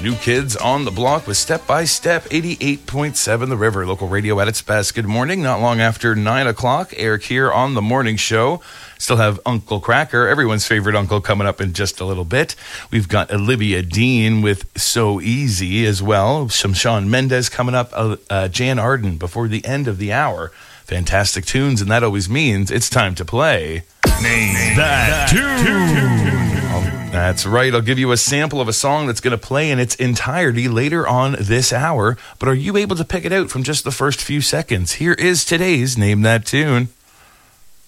New Kids on the Block with Step by Step, 88.7 The River, local radio at its best. Good morning. Not long after 9 o'clock, Eric here on the morning show. Still have Uncle Cracker, everyone's favorite uncle, coming up in just a little bit. We've got Olivia Dean with So Easy as well. Some Shawn Mendes coming up. Jan Arden before the end of the hour. Fantastic tunes, and that always means it's time to play Name That Tune. That's right. I'll give you a sample of a song that's going to play in its entirety later on this hour. But are you able to pick it out from just the first few seconds? Here is today's Name That Tune.